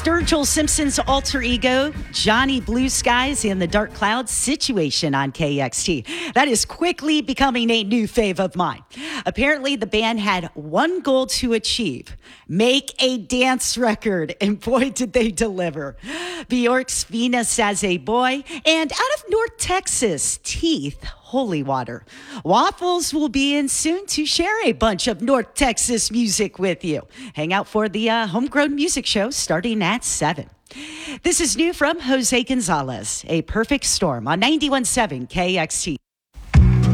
Sturgill Simpson's alter ego, Johnny Blue Skies and the Dark Clouds Situation on KXT. That is quickly becoming a new fave of mine. Apparently, the band had one goal to achieve: make a dance record, and boy, did they deliver. Bjork's Venus as a Boy, and out of North Texas, Teeth, Holy Water. Waffles will be in soon to share a bunch of North Texas music with you. Hang out for the Homegrown Music Show starting at 7. This is new from Jose Gonzalez, A Perfect Storm on 91.7 KXT.